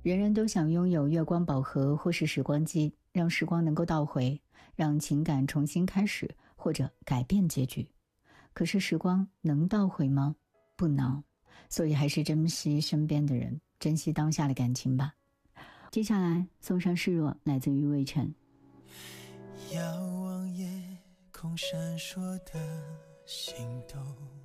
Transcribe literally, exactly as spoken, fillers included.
人人都想拥有月光宝盒或是时光机，让时光能够倒回，让情感重新开始，或者改变结局。可是时光能倒回吗？不能，所以还是珍惜身边的人，珍惜当下的感情吧。接下来送上示弱，来自于魏晨。 遥望夜空闪烁的星斗，